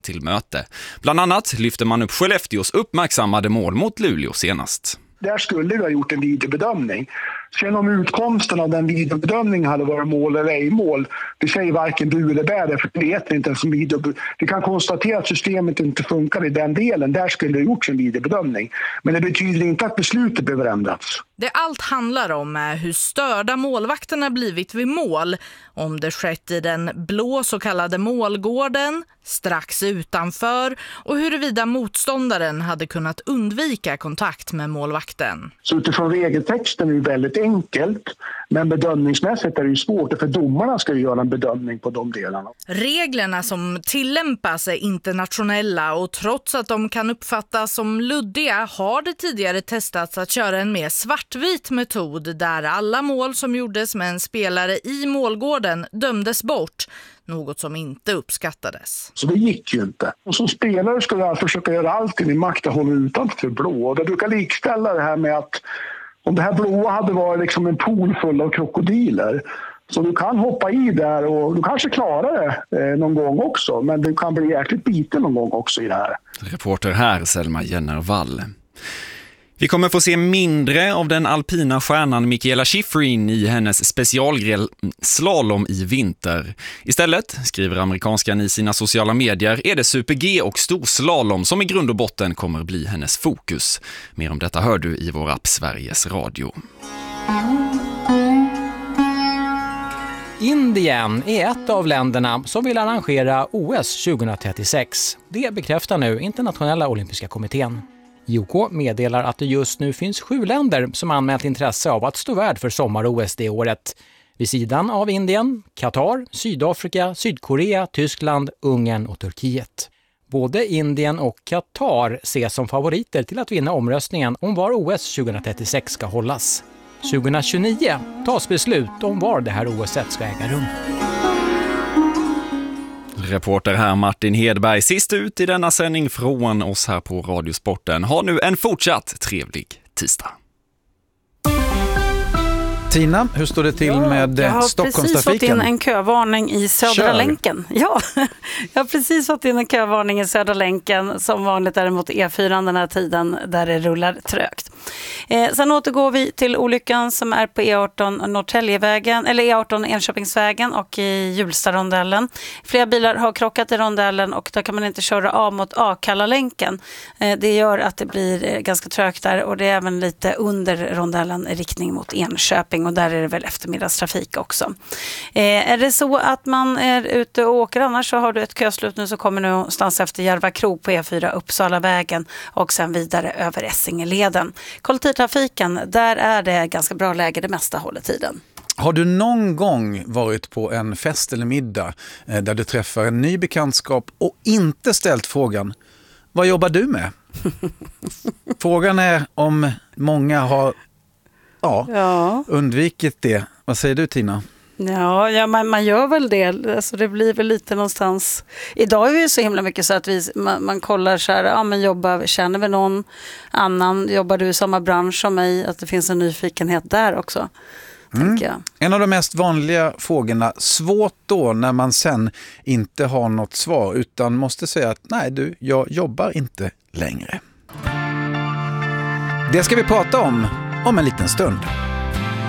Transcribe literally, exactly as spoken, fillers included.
till möte. Bland annat lyfter man upp Skellefteås uppmärksammade mål mot Luleå senast. Där skulle vi ha gjort en videobedömning. Sen om utkomsten av den videobedömningen hade varit mål eller ej mål, det säger varken du eller bär, för det vet inte ens om video. Vi kan konstatera att systemet inte funkar i den delen. Där skulle det ha gjorts en videobedömning. Men det betyder inte att beslutet behöver ändras. Det allt handlar om är hur störda målvakterna blivit vid mål. Om det skett i den blå så kallade målgården, strax utanför, och huruvida motståndaren hade kunnat undvika kontakt med målvakten. Så utifrån regeltexten är det väldigt enkelt, men bedömningsmässigt är det ju svårt, för domarna ska ju göra en bedömning på de delarna. Reglerna som tillämpas är internationella, och trots att de kan uppfattas som luddiga har det tidigare testats att köra en mer svartvit metod där alla mål som gjordes med en spelare i målgården dömdes bort. Något som inte uppskattades. Så det gick ju inte. Och som spelare ska jag försöka göra allt i min makt att hålla utanför blå. Och det brukar likställa det här med att om det här blåa hade varit liksom en pool full av krokodiler, så du kan hoppa i där och du kanske klarar det eh, någon gång också, men du kan bli jäkligt biten någon gång också i det här. Reporter här, Selma Jennervall. Vi kommer få se mindre av den alpina stjärnan Mikaela Shiffrin i hennes specialgren slalom i vinter. Istället, skriver amerikanskan i sina sociala medier, är det super-G och storslalom som i grund och botten kommer bli hennes fokus. Mer om detta hör du i vår app Sveriges Radio. Indien är ett av länderna som vill arrangera O S tjugohundratrettiosex. Det bekräftar nu Internationella olympiska kommittén. I O K meddelar att det just nu finns sju länder som anmält intresse av att stå värd för sommar-O S det året. Vid sidan av Indien, Qatar, Sydafrika, Sydkorea, Tyskland, Ungern och Turkiet. Både Indien och Qatar ses som favoriter till att vinna omröstningen om var O S tjugohundratrettiosex ska hållas. tjugohundratjugonio tas beslut om var det här O S-et ska äga rum. Reporter här Martin Hedberg, sist ut i denna sändning från oss här på Radiosporten. Ha nu en fortsatt trevlig tisdag. Tina, hur står det till ja, med jag har Stockholmstrafiken? precis fått in en kövarning i Södra Kör. länken. Ja, jag har precis fått in en kövarning i Södra länken. Som vanligt däremot E fyra den här tiden där det rullar trögt. Eh, sen återgår vi till olyckan som är på E arton Norrtäljevägen, eller E arton Enköpingsvägen och i Hjulstarondellen. Flera bilar har krockat i rondellen och då kan man inte köra av mot Akalla-länken. Eh, det gör att det blir eh, ganska trögt där, och det är även lite under rondellen i riktning mot Enköping, och där är det väl eftermiddagstrafik också. Eh, är det så att man är ute och åker annars, så har du ett köslut nu, så kommer nu någonstans efter Järva krog på E fyra Uppsalavägen och sen vidare över Essingeleden. Kollektivtrafiken, där är det ganska bra läge det mesta håller tiden. Har du någon gång varit på en fest eller middag eh, där du träffar en ny bekantskap och inte ställt frågan, vad jobbar du med? Frågan är om många har ja, ja. undvikit det. Vad säger du, Tina? Ja, ja man, man gör väl det. Alltså det blir väl lite någonstans. Idag är det ju så himla mycket så att vi, man, man kollar så här, ja men jobbar, känner vi någon annan, jobbar du i samma bransch som mig, att det finns en nyfikenhet där också. Mm. Jag. En av de mest vanliga frågorna, svårt då när man sen inte har något svar utan måste säga att nej du, jag jobbar inte längre. Det ska vi prata om om en liten stund.